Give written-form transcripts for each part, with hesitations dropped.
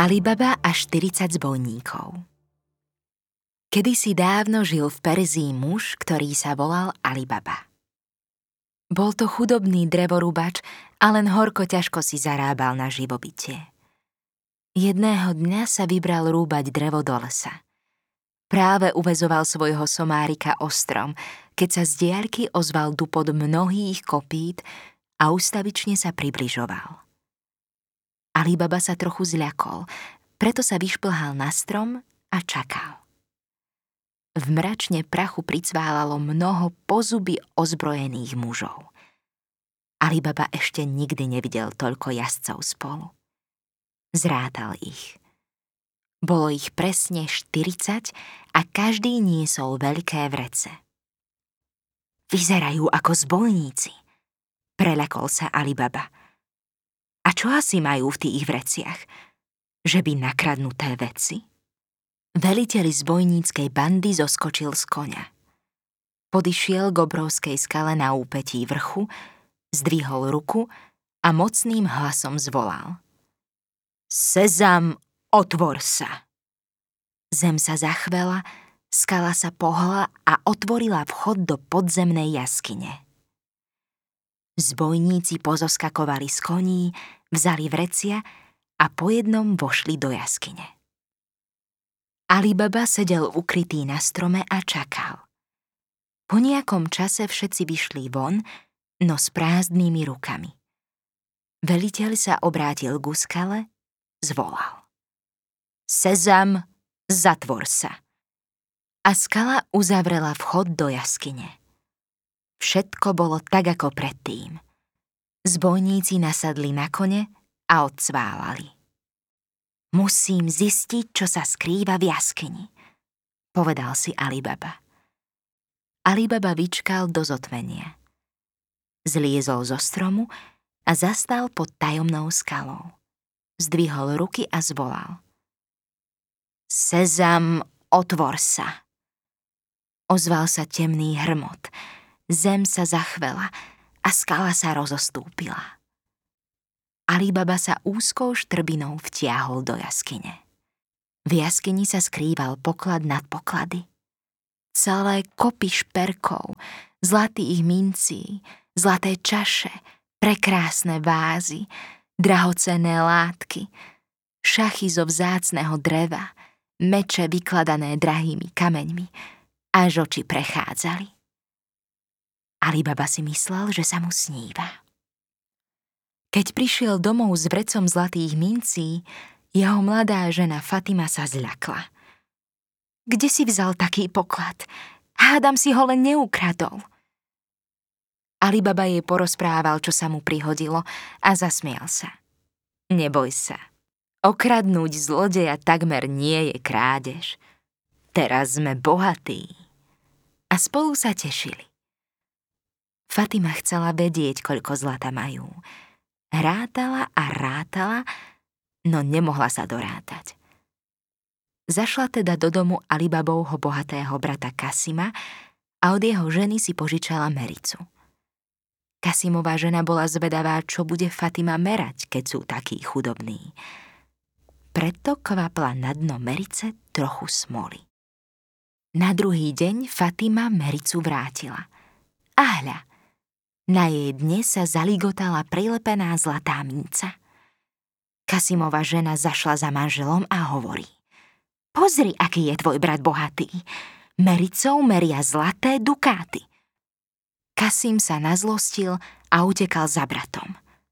Alibaba a 40 zbojníkov. Kedysi dávno žil v Perzii muž, ktorý sa volal Alibaba. Bol to chudobný drevorúbač a len horko ťažko si zarábal na živobytie. Jedného dňa sa vybral rúbať drevo do lesa. Práve uväzoval svojho somárika ostrom, keď sa z diaľky ozval dupot mnohých kopít a ustavične sa približoval. Alibaba sa trochu zľakol, preto sa vyšplhal na strom a čakal. V mračne prachu pricválalo mnoho pozuby ozbrojených mužov. Alibaba ešte nikdy nevidel toľko jazdcov spolu. Zrátal ich. Bolo ich presne 40 a každý niesol veľké vrece. Vyzerajú ako zbojníci, preľakol sa Alibaba. A čo asi majú v tých vreciach? Že by nakradnuté veci? Veliteľ zbojníckej bandy zoskočil z koňa. Podišiel k obrovskej skale na úpetí vrchu, zdvihol ruku a mocným hlasom zvolal. Sezam, otvor sa! Zem sa zachvela, skala sa pohla a otvorila vchod do podzemnej jaskyne. Zbojníci pozoskakovali z koní, vzali vrecia a po jednom vošli do jaskyne. Alibaba sedel ukrytý na strome a čakal. Po nejakom čase všetci vyšli von, no s prázdnymi rukami. Veliteľ sa obrátil ku skale, zvolal. Sezam, zatvor sa! A skala uzavrela vchod do jaskyne. Všetko bolo tak, ako predtým. Zbojníci nasadli na kone a odsválali. Musím zistiť, čo sa skrýva v jaskyni, povedal si Alibaba. Alibaba vyčkal do zotvenia. Zliezol zo stromu a zastal pod tajomnou skalou. Zdvihol ruky a zvolal. Sezam, otvor sa! Ozval sa temný hrmot. Zem sa zachvela a skala sa rozostúpila. Alibaba sa úzkou štrbinou vtiahol do jaskyne. V jaskyni sa skrýval poklad nad poklady. Celé kopy šperkov, zlatých mincí, zlaté čaše, prekrásne vázy, drahocenné látky, šachy zo vzácneho dreva, meče vykladané drahými kameňmi, až oči prechádzali. Alibaba si myslel, že sa mu sníva. Keď prišiel domov s vrecom zlatých mincí, jeho mladá žena Fatima sa zľakla. Kde si vzal taký poklad? Hádam si ho len neukradol. Alibaba jej porozprával, čo sa mu prihodilo a zasmial sa. Neboj sa. Okradnúť zlodeja takmer nie je krádež. Teraz sme bohatí. A spolu sa tešili. Fatima chcela vedieť, koľko zlata majú. Rátala a rátala, no nemohla sa dorátať. Zašla teda do domu Alibabovho bohatého brata Kasima a od jeho ženy si požičala mericu. Kasimová žena bola zvedavá, čo bude Fatima merať, keď sú takí chudobní. Preto kvapla na dno merice trochu smoly. Na druhý deň Fatima mericu vrátila. A hľa, na jej dne sa zaligotala prilepená zlatá minca. Kasimova žena zašla za manželom a hovorí. Pozri, aký je tvoj brat bohatý. Mericou meria zlaté dukáty. Kasim sa nazlostil a utekal za bratom.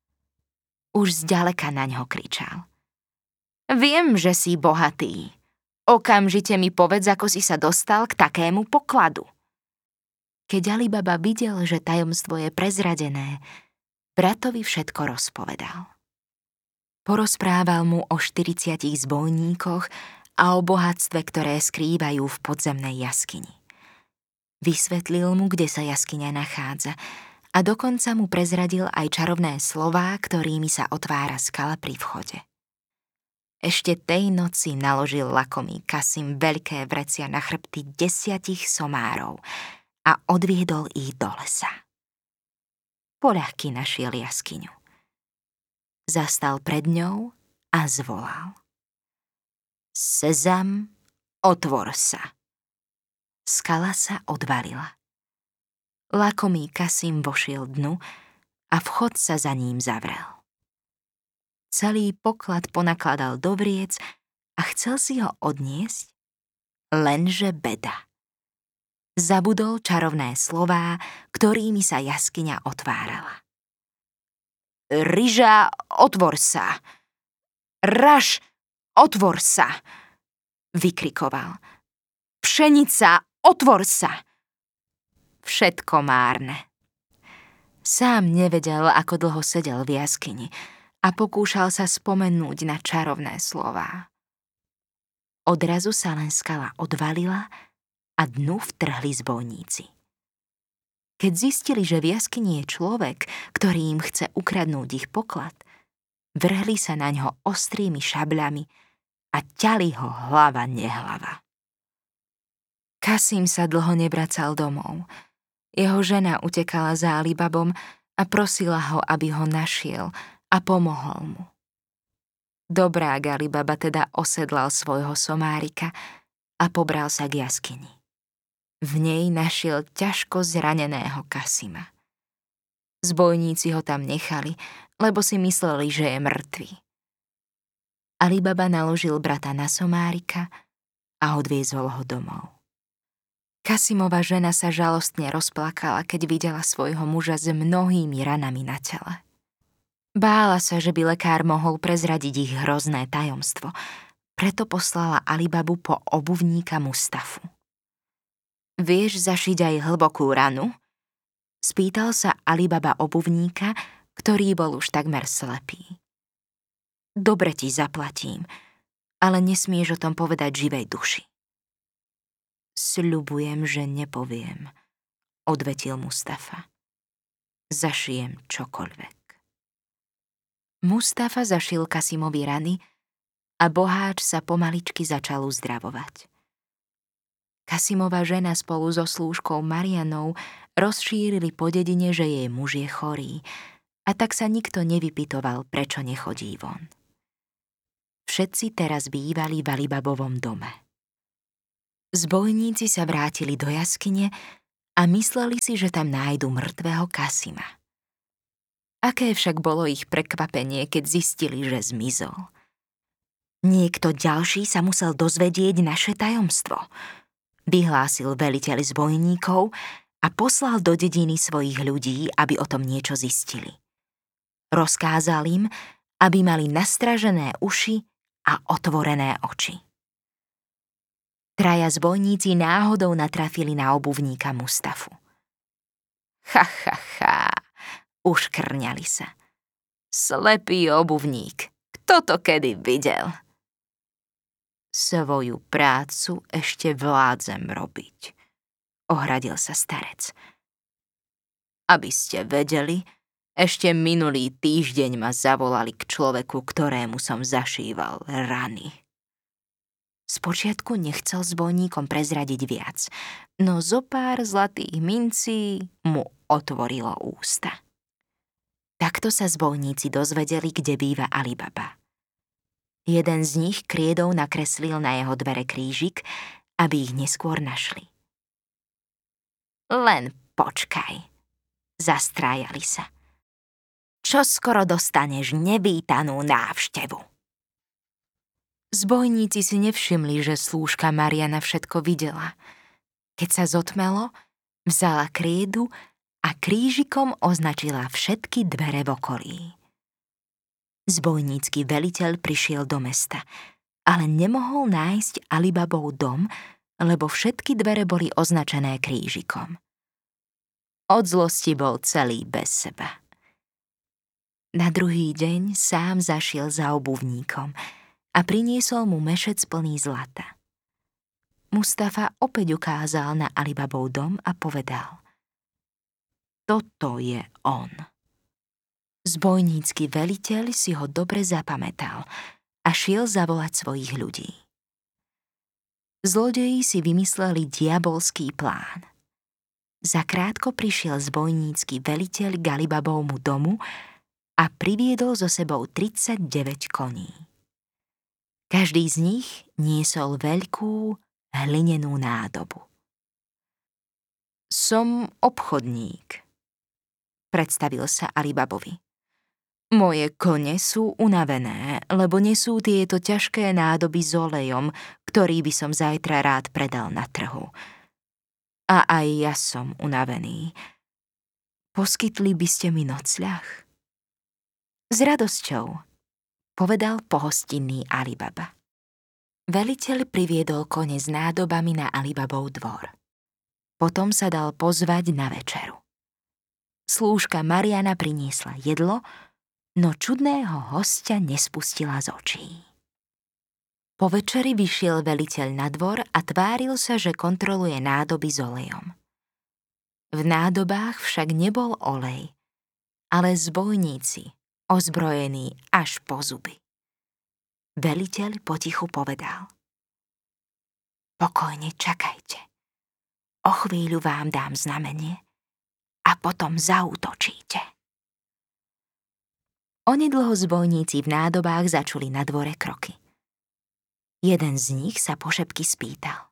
Už zďaleka naňho kričal. Viem, že si bohatý. Okamžite mi povedz, ako si sa dostal k takému pokladu. Keď Alibaba videl, že tajomstvo je prezradené, bratovi všetko rozpovedal. Porozprával mu o 40 zbojníkoch a o bohatstve, ktoré skrývajú v podzemnej jaskyni. Vysvetlil mu, kde sa jaskyňa nachádza a dokonca mu prezradil aj čarovné slová, ktorými sa otvára skala pri vchode. Ešte tej noci naložil lakomý Kasim veľké vrecia na chrbty 10 somárov a odviedol ich do lesa. Poľahky našiel jaskyňu. Zastal pred ňou a zvolal. Sezam, otvor sa. Skala sa odvalila. Lakomý Kasim vošiel dnu a vchod sa za ním zavrel. Celý poklad ponakladal do vriec a chcel si ho odniesť, lenže beda. Zabudol čarovné slová, ktorými sa jaskyňa otvárala. Ryža, otvor sa! Raž, otvor sa! Vykrikoval. Pšenica, otvor sa! Všetko márne. Sám nevedel, ako dlho sedel v jaskyni a pokúšal sa spomenúť na čarovné slová. Odrazu sa len skala odvalila a dnu vtrhli zbojníci. Keď zistili, že v jaskyni je človek, ktorý im chce ukradnúť ich poklad, vrhli sa na ňo ostrými šabľami a ťali ho hlava nehlava. Kasim sa dlho nebracal domov. Jeho žena utekala za Alibabom a prosila ho, aby ho našiel a pomohol mu. Dobrák Alibaba teda osedlal svojho somárika a pobral sa k jaskyni. V nej našiel ťažko zraneného Kasima. Zbojníci ho tam nechali, lebo si mysleli, že je mŕtvy. Alibaba naložil brata na somárika a odviezol ho domov. Kasimova žena sa žalostne rozplakala, keď videla svojho muža s mnohými ranami na tele. Bála sa, že by lekár mohol prezradiť ich hrozné tajomstvo, preto poslala Alibabu po obuvníka Mustafu. Vieš zašiť aj hlbokú ranu? Spýtal sa Alibaba obuvníka, ktorý bol už takmer slepý. Dobre ti zaplatím, ale nesmieš o tom povedať živej duši. Sľubujem, že nepoviem, odvetil Mustafa. Zašijem čokoľvek. Mustafa zašil Kasimovi rany a boháč sa pomaličky začal uzdravovať. Kasimova žena spolu so slúžkou Marianou rozšírili po dedine, že jej muž je chorý, a tak sa nikto nevypytoval, prečo nechodí von. Všetci teraz bývali v Alibabovom dome. Zbojníci sa vrátili do jaskyne a mysleli si, že tam nájdu mŕtvého Kasima. Aké však bolo ich prekvapenie, keď zistili, že zmizol. Niekto ďalší sa musel dozvedieť naše tajomstvo, vyhlásil veliteľ zbojníkov a poslal do dediny svojich ľudí, aby o tom niečo zistili. Rozkázal im, aby mali nastražené uši a otvorené oči. Traja zbojníci náhodou natrafili na obuvníka Mustafu. Uškrňali sa. Slepý obuvník, kto to kedy videl? Svoju prácu ešte vládzem robiť, ohradil sa starec. Aby ste vedeli, ešte minulý týždeň ma zavolali k človeku, ktorému som zašíval rany. Spočiatku nechcel zbojníkom prezradiť viac, no zopár zlatých mincí mu otvorilo ústa. Takto sa zbojníci dozvedeli, kde býva Alibaba. Jeden z nich kriedou nakreslil na jeho dvere krížik, aby ich neskôr našli. Len počkaj, zastrájali sa. Čoskoro dostaneš nevítanú návštevu. Zbojníci si nevšimli, že slúžka Mariana všetko videla. Keď sa zotmelo, vzala kriedu a krížikom označila všetky dvere v okolí. Zbojnícky veliteľ prišiel do mesta, ale nemohol nájsť Alibabov dom, lebo všetky dvere boli označené krížikom. Od zlosti bol celý bez seba. Na druhý deň sám zašiel za obuvníkom a priniesol mu mešec plný zlata. Mustafa opäť ukázal na Alibabov dom a povedal: Toto je on. Zbojnícky veliteľ si ho dobre zapamätal a šiel zavolať svojich ľudí. Zlodeji si vymysleli diabolský plán. Zakrátko prišiel zbojnícky veliteľ k Alibabovmu domu a priviedol so sebou 39 koní. Každý z nich niesol veľkú hlinenú nádobu. Som obchodník, predstavil sa Alibabovi. Moje kone sú unavené, lebo nesú tieto ťažké nádoby s olejom, ktorý by som zajtra rád predal na trhu. A aj ja som unavený. Poskytli by ste mi nocľah? S radosťou, povedal pohostinný Alibaba. Veliteľ priviedol kone s nádobami na Alibabov dvor. Potom sa dal pozvať na večeru. Slúžka Mariana priniesla jedlo, no čudného hostia nespustila z očí. Po večeri vyšiel veliteľ na dvor a tváril sa, že kontroluje nádoby s olejom. V nádobách však nebol olej, ale zbojníci, ozbrojení až po zuby. Veliteľ potichu povedal: Pokojne čakajte. O chvíľu vám dám znamenie a potom zaútočíte. Onedlho zbojníci v nádobách začuli na dvore kroky. Jeden z nich sa pošepky spýtal: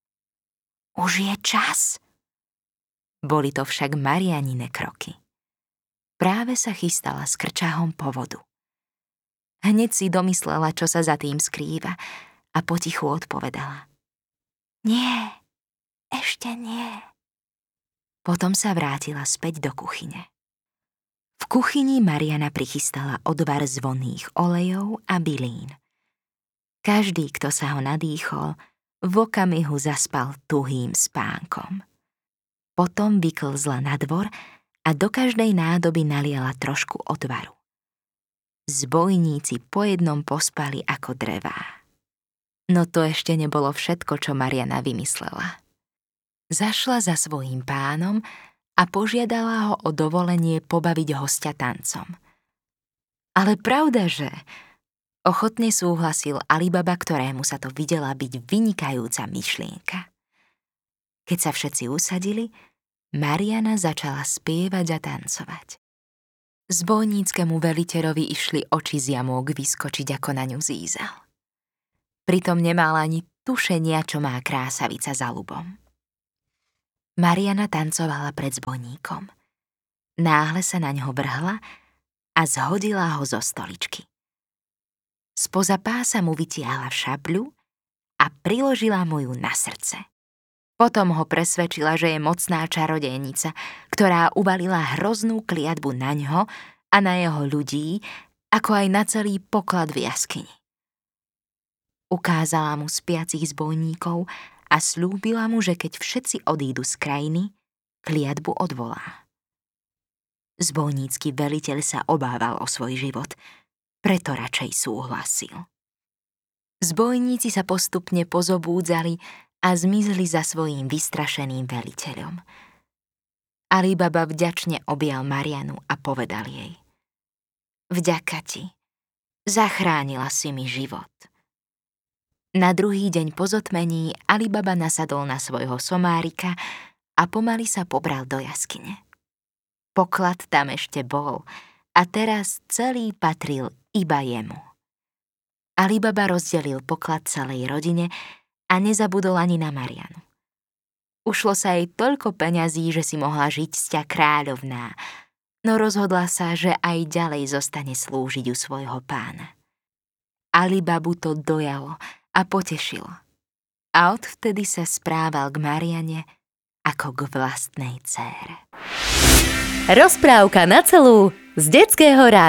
Už je čas? Boli to však Marianine kroky. Práve sa chystala s krčahom po vodu. Hneď si domyslela, čo sa za tým skrýva, a potichu odpovedala: Nie, ešte nie. Potom sa vrátila späť do kuchyne. V kuchyni Mariana prichystala odvar z vonných olejov a bylín. Každý, kto sa ho nadýchol, v okamihu zaspal tuhým spánkom. Potom vyklzla na dvor a do každej nádoby naliala trošku odvaru. Zbojníci po jednom pospali ako drevá. No to ešte nebolo všetko, čo Mariana vymyslela. Zašla za svojím pánom a požiadala ho o dovolenie pobaviť hostia tancom. Ale pravda, že ochotne súhlasil Alibaba, ktorému sa to videla byť vynikajúca myšlienka. Keď sa všetci usadili, Mariana začala spievať a tancovať. Zbojníckemu veliteľovi išli oči z jamôk vyskočiť, ako na ňu zízal. Pritom nemala ani tušenia, čo má krásavica za ľubom. Mariana tancovala pred zbojníkom. Náhle sa na ňo vrhla a zhodila ho zo stoličky. Spoza pása mu vytiahla šabľu a priložila mu ju na srdce. Potom ho presvedčila, že je mocná čarodejnica, ktorá uvalila hroznú kliatbu na ňo a na jeho ľudí, ako aj na celý poklad v jaskyni. Ukázala mu spiacich zbojníkov a slúbila mu, že keď všetci odídu z krajiny, kliatbu odvolá. Zbojnícky veliteľ sa obával o svoj život, preto radšej súhlasil. Zbojníci sa postupne pozobúdzali a zmizli za svojím vystrašeným veliteľom. Alibaba vďačne objal Marianu a povedal jej: Vďaka ti, zachránila si mi život. Na druhý deň po zotmení Alibaba nasadol na svojho somárika a pomaly sa pobral do jaskyne. Poklad tam ešte bol a teraz celý patril iba jemu. Alibaba rozdelil poklad celej rodine a nezabudol ani na Marianu. Ušlo sa jej toľko peňazí, že si mohla žiť sťa kráľovná, no rozhodla sa, že aj ďalej zostane slúžiť u svojho pána. Alibabu to dojalo a potešilo. A odvtedy sa správal k Mariane ako k vlastnej dcére. Rozprávka na celú z Detského rádia.